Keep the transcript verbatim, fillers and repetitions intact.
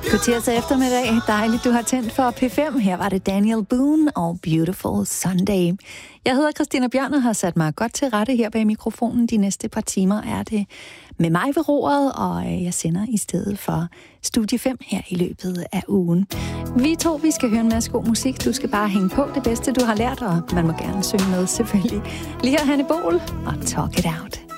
God tirsdag eftermiddag. Dejligt, du har tændt for P fem. Her var det Daniel Boone og Beautiful Sunday. Jeg hedder Christina Bjørn og har sat mig godt til rette her bag mikrofonen. De næste par timer er det med mig ved roret, og jeg sender i stedet for Studie fem her i løbet af ugen. Vi to, vi skal høre en masse god musik. Du skal bare hænge på det bedste, du har lært, og man må gerne synge med selvfølgelig. Lige her Hanne Bol og Talk It Out.